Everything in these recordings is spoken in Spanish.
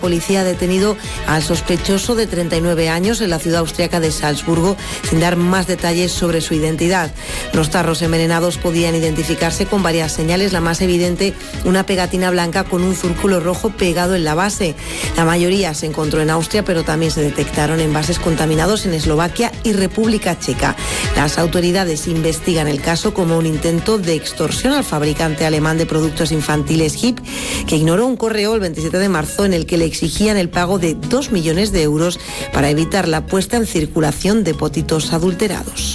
policía ha detenido al sospechoso de 39 años en la ciudad austriaca de Salzburgo, sin dar más detalles sobre su identidad. Los tarros envenenados podían identificarse con varias señales, la más evidente, una pegatina blanca con un círculo rojo pegado en la base. La mayoría se encontró en Austria, pero también se detectaron envases contaminados en Eslovaquia y República Checa. Las autoridades investigan el caso como un intento de extorsión al fabricante alemán de productos infantiles HIP, que ignoró un correo el 27 de marzo en el que le exigían el pago de 2 millones de euros para evitar la puesta en circulación de potitos adulterados.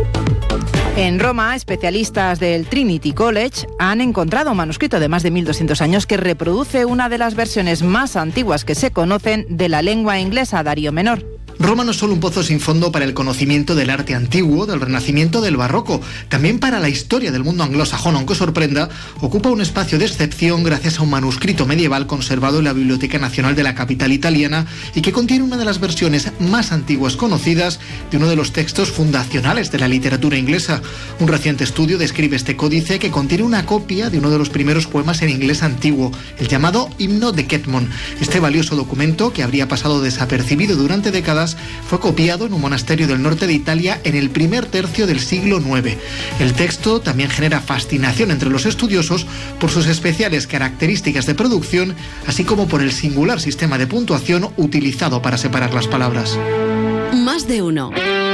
En Roma, especialistas del Trinity College han encontrado un manuscrito de más de 1200 años que reproduce una de las versiones más antiguas que se conocen de la lengua inglesa, Darío Menor. Roma no es solo un pozo sin fondo para el conocimiento del arte antiguo, del Renacimiento, del Barroco, también para la historia del mundo anglosajón, aunque sorprenda, ocupa un espacio de excepción gracias a un manuscrito medieval conservado en la Biblioteca Nacional de la capital italiana y que contiene una de las versiones más antiguas conocidas de uno de los textos fundacionales de la literatura inglesa. Un reciente estudio describe este códice que contiene una copia de uno de los primeros poemas en inglés antiguo, el llamado Himno de Ketmon. Este valioso documento, que habría pasado desapercibido durante décadas, fue copiado en un monasterio del norte de Italia en el primer tercio del siglo IX. El texto también genera fascinación entre los estudiosos por sus especiales características de producción, así como por el singular sistema de puntuación utilizado para separar las palabras. Más de uno.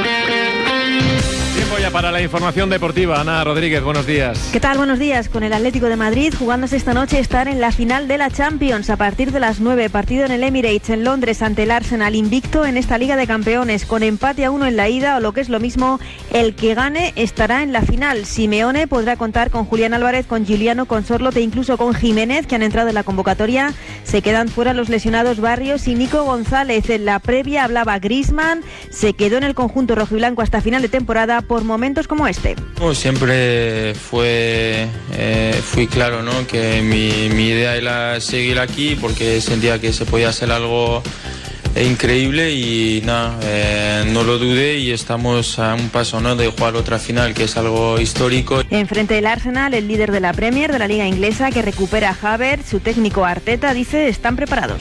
Tiempo ya para la información deportiva. Ana Rodríguez, buenos días. ¿Qué tal? Buenos días. Con el Atlético de Madrid jugándose esta noche estar en la final de la Champions a partir de las 9. Partido en el Emirates en Londres ante el Arsenal, invicto en esta Liga de Campeones, con empate a 1 en la ida, o lo que es lo mismo, el que gane estará en la final. Simeone podrá contar con Julián Álvarez, con Giuliano, con Sorloth e incluso con Jiménez, que han entrado en la convocatoria. Se quedan fuera los lesionados Barrios y Nico González. En la previa hablaba Griezmann, se quedó en el conjunto rojiblanco hasta final de temporada por momentos como este. Siempre fui claro, ¿no?, que mi idea era seguir aquí porque sentía que se podía hacer algo increíble y no lo dudé, y estamos a un paso, ¿no?, de jugar otra final, que es algo histórico. Enfrente del Arsenal, el líder de la Premier, de la Liga Inglesa, que recupera a Havertz, su técnico Arteta dice están preparados.